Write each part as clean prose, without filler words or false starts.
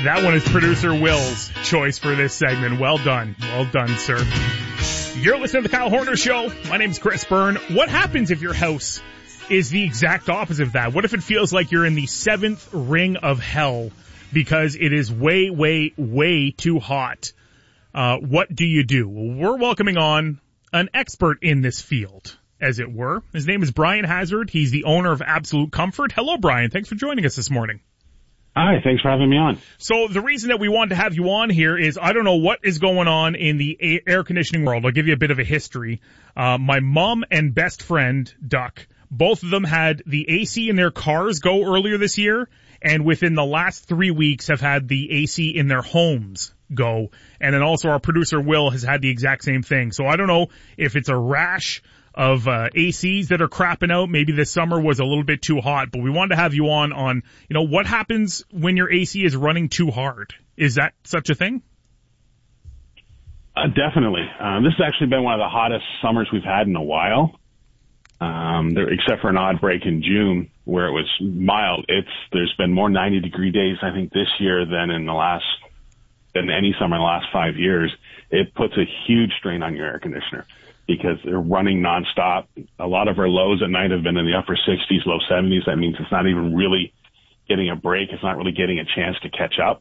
That one is producer Will's choice for this segment. Well done. Well done, sir. You're listening to the Kyle Horner Show. My name's Chris Byrne. What happens if your house is the exact opposite of that? What if it feels like you're in the seventh ring of hell because it is way, way, way too hot? What do you do? Well, we're welcoming on an expert in this field, as it were. His name is Brian Hazard. He's the owner of Absolute Comfort. Hello, Brian. Thanks for joining us this morning. Hi, thanks for having me on. So the reason that we wanted to have you on here is I don't know what is going on in the air conditioning world. I'll give you a bit of a history. My mom and best friend, Duck, both of them had the AC in their cars go earlier this year, and within the last 3 weeks have had the AC in their homes go. And then also our producer Will has had the exact same thing. So I don't know if it's a rash of ACs that are crapping out. Maybe this summer was a little bit too hot, but we wanted to have you on, what happens when your AC is running too hard? Is that such a thing? Definitely. This has actually been one of the hottest summers we've had in a while. Except for an odd break in June where it was mild. There's been more 90-degree days, I think, this year than any summer in the last 5 years. It puts a huge strain on your air conditioner because they're running nonstop. A lot of our lows at night have been in the upper 60s, low 70s. That means it's not even really getting a break. It's not really getting a chance to catch up.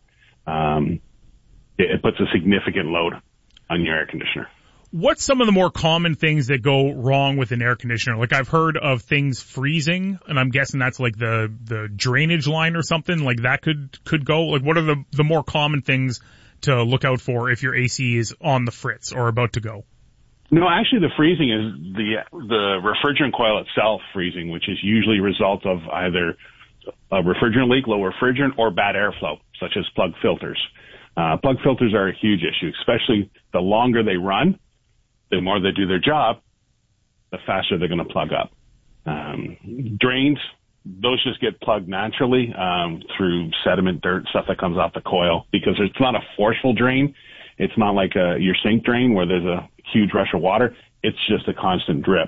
It puts a significant load on your air conditioner. What's some of the more common things that go wrong with an air conditioner? Like I've heard of things freezing, and I'm guessing that's like the drainage line or something like that could go. Like what are the more common things to look out for if your AC is on the fritz or about to go? No, actually the freezing is the refrigerant coil itself freezing, which is usually a result of either a refrigerant leak, low refrigerant, or bad airflow, such as plug filters. Plug filters are a huge issue, especially the longer they run, the more they do their job, the faster they're going to plug up. Drains, those just get plugged naturally through sediment, dirt, stuff that comes off the coil because it's not a forceful drain. It's not like your sink drain where there's a huge rush of water. It's just a constant drip.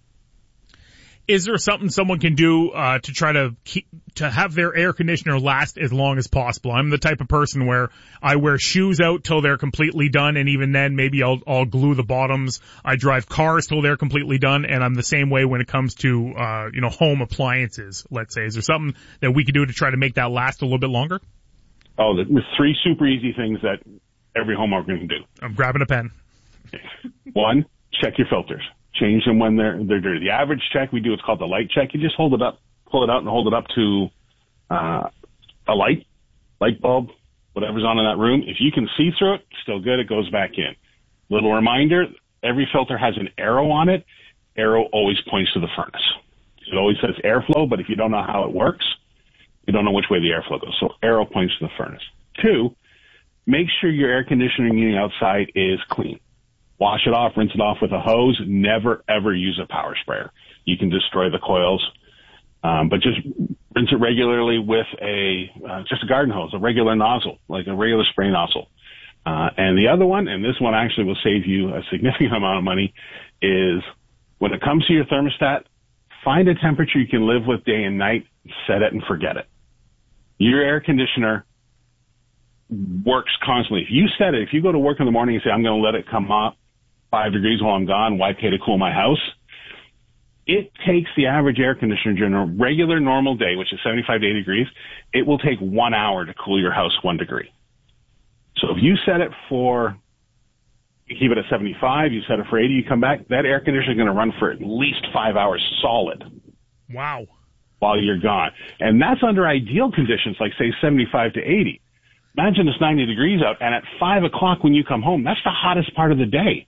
Is there something someone can do to try to have their air conditioner last as long as possible? I'm the type of person where I wear shoes out till they're completely done, and even then maybe I'll glue the bottoms. I drive cars till they're completely done, and I'm the same way when it comes to home appliances, let's say. Is there something that we can do to try to make that last a little bit longer? Oh, there's three super easy things that every homeowner can do. I'm grabbing a pen. One, check your filters. Change them when they're dirty. The average check we do, it's called the light check. You just hold it up, pull it out and hold it up to a light bulb, whatever's on in that room. If you can see through it, still good, it goes back in. Little reminder, every filter has an arrow on it. Arrow always points to the furnace. It always says airflow, but if you don't know how it works, you don't know which way the airflow goes. So arrow points to the furnace. Two, make sure your air conditioning unit outside is clean. Wash it off, rinse it off with a hose. Never, ever use a power sprayer. You can destroy the coils. But just rinse it regularly with just a garden hose, a regular nozzle, like a regular spray nozzle. And the other one, and this one actually will save you a significant amount of money, is when it comes to your thermostat, find a temperature you can live with day and night, set it and forget it. Your air conditioner works constantly. If you go to work in the morning and say, I'm going to let it come up 5 degrees while I'm gone, why pay to cool my house? It takes the average air conditioner during a regular normal day, which is 75 to 80 degrees, it will take 1 hour to cool your house 1 degree. So if you set it keep it at 75, you set it for 80, you come back, that air conditioner is going to run for at least 5 hours solid. Wow. While you're gone. And that's under ideal conditions, like say 75 to 80. Imagine it's 90 degrees out, and at 5 o'clock when you come home, that's the hottest part of the day.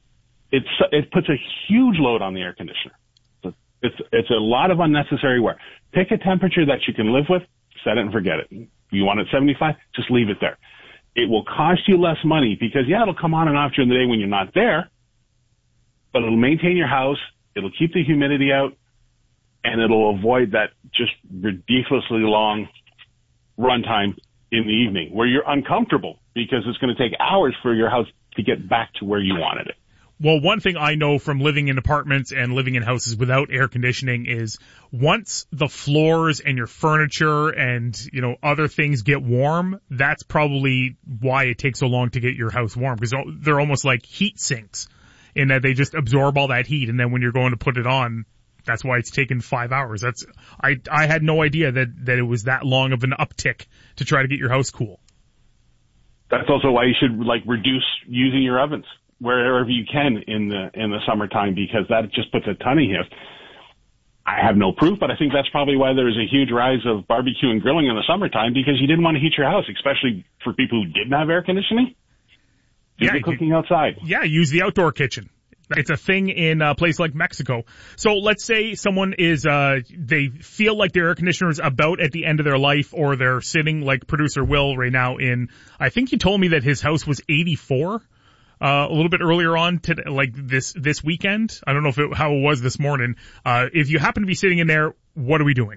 It puts a huge load on the air conditioner. It's a lot of unnecessary wear. Pick a temperature that you can live with, set it and forget it. If you want it 75, just leave it there. It will cost you less money because, it'll come on and off during the day when you're not there, but it'll maintain your house, it'll keep the humidity out, and it'll avoid that just ridiculously long runtime in the evening where you're uncomfortable because it's going to take hours for your house to get back to where you wanted it. Well, one thing I know from living in apartments and living in houses without air conditioning is once the floors and your furniture and, other things get warm, that's probably why it takes so long to get your house warm, because they're almost like heat sinks in that they just absorb all that heat, and then when you're going to put it on, that's why it's taken 5 hours. I had no idea that it was that long of an uptick to try to get your house cool. That's also why you should reduce using your ovens wherever you can in the summertime, because that just puts a ton of heat. I have no proof, but I think that's probably why there was a huge rise of barbecue and grilling in the summertime, because you didn't want to heat your house, especially for people who didn't have air conditioning. Do the cooking outside. Yeah, use the outdoor kitchen. It's a thing in a place like Mexico. So let's say someone is, they feel like their air conditioner is about at the end of their life, or they're sitting like producer Will right now I think he told me that his house was 84, a little bit earlier on today, like this weekend. I don't know how it was this morning. If you happen to be sitting in there, what are we doing?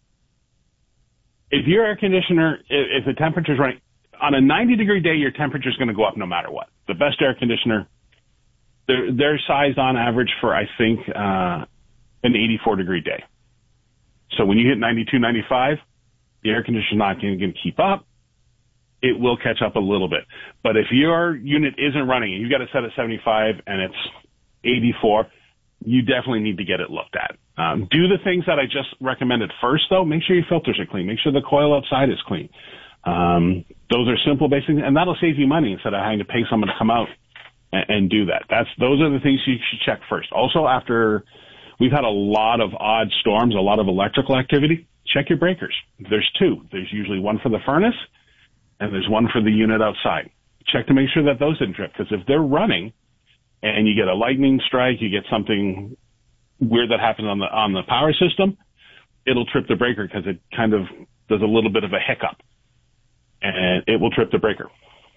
If your air conditioner, if the temperature's right, on a 90-degree day, your temperature's going to go up no matter what. The best air conditioner, they're sized on average for, I think, an 84-degree day. So when you hit 92, 95, the air conditioner's not going to keep up. It will catch up a little bit. But if your unit isn't running and you've got it set at 75 and it's 84, you definitely need to get it looked at. Do the things that I just recommended first, though. Make sure your filters are clean. Make sure the coil outside is clean. Those are simple, basic, and that'll save you money instead of having to pay someone to come out and do that. Those are the things you should check first. Also, after we've had a lot of odd storms, a lot of electrical activity, check your breakers. There's two. There's usually one for the furnace, and there's one for the unit outside. Check to make sure that those didn't trip, because if they're running and you get a lightning strike, you get something weird that happens on the power system, it'll trip the breaker because it kind of does a little bit of a hiccup, and it will trip the breaker.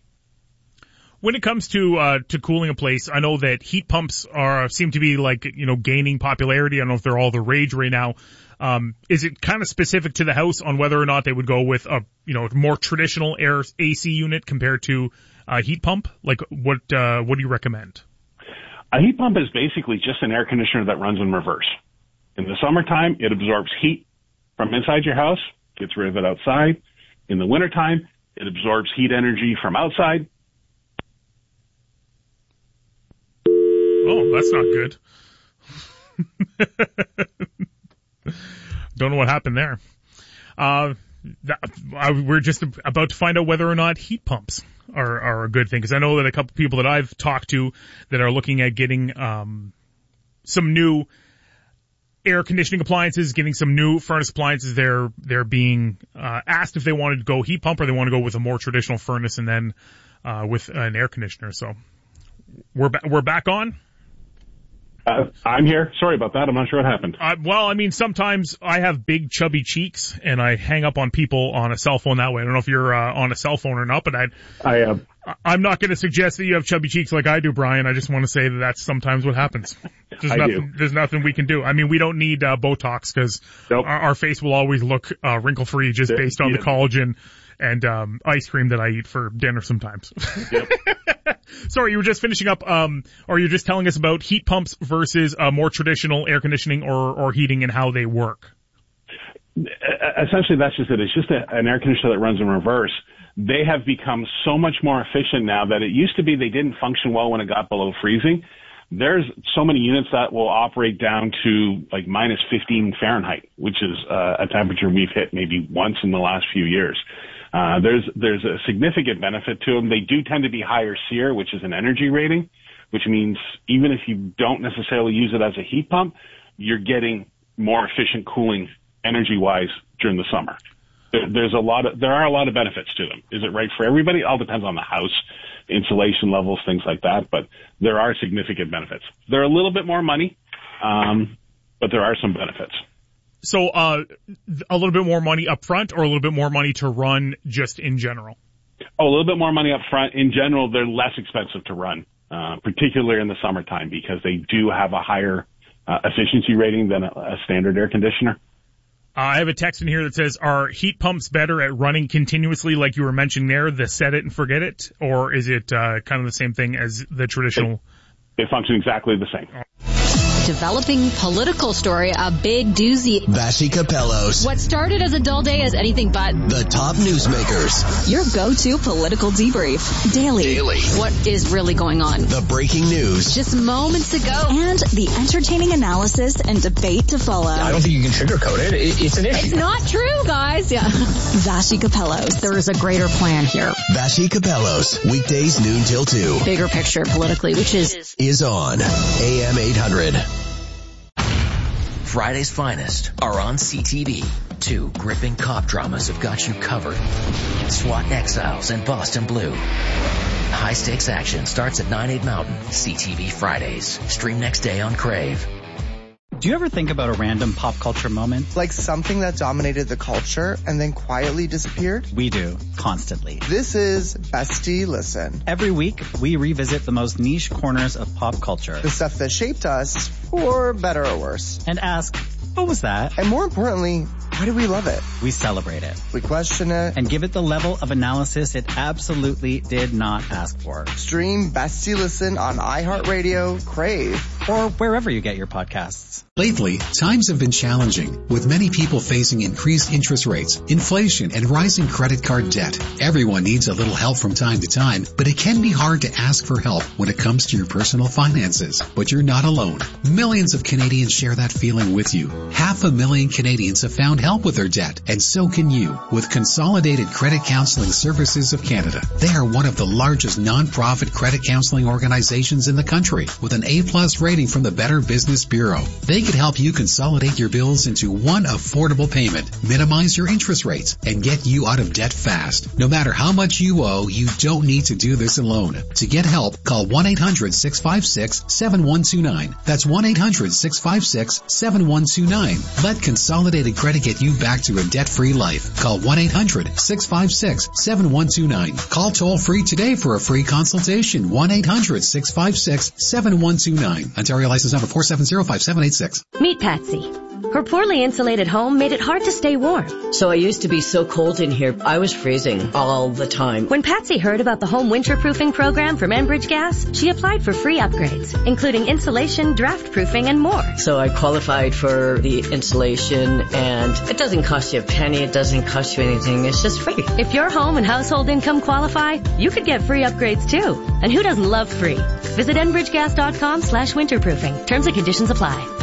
When it comes to cooling a place, I know that heat pumps seem to be gaining popularity. I don't know if they're all the rage right now. Is it kind of specific to the house on whether or not they would go with a more traditional air AC unit compared to a heat pump? Like what do you recommend? A heat pump is basically just an air conditioner that runs in reverse. In the summertime, it absorbs heat from inside your house, gets rid of it outside. In the wintertime, it absorbs heat energy from outside. Oh, that's not good. Don't know what happened there. We're just about to find out whether or not heat pumps are a good thing, because I know that a couple people that I've talked to that are looking at getting some new air conditioning appliances, getting some new furnace appliances, they're being asked if they wanted to go heat pump or they want to go with a more traditional furnace and then with an air conditioner. So we're back on. I'm here. Sorry about that. I'm not sure what happened. Sometimes I have big chubby cheeks and I hang up on people on a cell phone that way. I don't know if you're on a cell phone or not, but I am. I'm not going to suggest that you have chubby cheeks like I do, Brian. I just want to say that that's sometimes what happens. There's nothing we can do. I mean, we don't need Botox because our face will always look wrinkle-free just based on the collagen and ice cream that I eat for dinner sometimes. Yep. Sorry, you were just finishing up, or you're just telling us about heat pumps versus more traditional air conditioning or heating and how they work. Essentially, that's just it. It's just an air conditioner that runs in reverse. They have become so much more efficient now that it used to be they didn't function well when it got below freezing. There's so many units that will operate down to like minus 15 Fahrenheit, which is a temperature we've hit maybe once in the last few years. There's a significant benefit to them. They do tend to be higher SEER, which is an energy rating, which means even if you don't necessarily use it as a heat pump, you're getting more efficient cooling energy-wise during the summer. There are a lot of benefits to them. Is it right for everybody? It all depends on the house, insulation levels, things like that, but there are significant benefits. They're a little bit more money, but there are some benefits. So, a little bit more money up front or a little bit more money to run just in general? Oh, a little bit more money up front. In general, they're less expensive to run, particularly in the summertime, because they do have a higher efficiency rating than a standard air conditioner. I have a text in here that says, are heat pumps better at running continuously like you were mentioning there, the set it and forget it? Or is it kind of the same thing as the traditional? They function exactly the same. Developing political story, a big doozy. Vassy Capellos. What started as a dull day is anything but. The top newsmakers. Your go-to political debrief. Daily. What is really going on? The breaking news. Just moments ago. And the entertaining analysis and debate to follow. I don't think you can sugarcoat it. It's an issue. It's not true, guys. Yeah. Vassy Capellos. There is a greater plan here. Vassy Capellos. Weekdays noon till 2. Bigger picture politically, which is on AM 800. Friday's finest are on CTV. 2 gripping cop dramas have got you covered. SWAT Exiles and Boston Blue. High-stakes action starts at 9/8 Mountain. CTV Fridays. Stream next day on Crave. Do you ever think about a random pop culture moment? Like something that dominated the culture and then quietly disappeared? We do, constantly. This is Bestie Listen. Every week, we revisit the most niche corners of pop culture. The stuff that shaped us, for better or worse. And ask, what was that? And more importantly, why do we love it? We celebrate it. We question it. And give it the level of analysis it absolutely did not ask for. Stream Bestie Listen on iHeartRadio, Crave, or wherever you get your podcasts. Lately, times have been challenging, with many people facing increased interest rates, inflation, and rising credit card debt. Everyone needs a little help from time to time, but it can be hard to ask for help when it comes to your personal finances. But you're not alone. Millions of Canadians share that feeling with you. 500,000 Canadians have found help with their debt, and so can you, with Consolidated Credit Counseling Services of Canada. They are one of the largest non-profit credit counseling organizations in the country, with an A+ rating from the Better Business Bureau. They can help you consolidate your bills into one affordable payment, minimize your interest rates, and get you out of debt fast. No matter how much you owe, you don't need to do this alone. To get help, call 1-800-656-7129. That's 1-800-656-7129. Let Consolidated Credit get you back to a debt-free life. Call 1-800-656-7129. Call toll-free today for a free consultation. 1-800-656-7129. Ontario license number 4705786. Meet Patsy. Her poorly insulated home made it hard to stay warm. So I used to be so cold in here, I was freezing all the time. When Patsy heard about the home winterproofing program from Enbridge Gas, she applied for free upgrades, including insulation, draft proofing, and more. So I qualified for the insulation, and it doesn't cost you a penny, it doesn't cost you anything, it's just free. If your home and household income qualify, you could get free upgrades too. And who doesn't love free? Visit enbridgegas.com/winterproofing. Terms and conditions apply.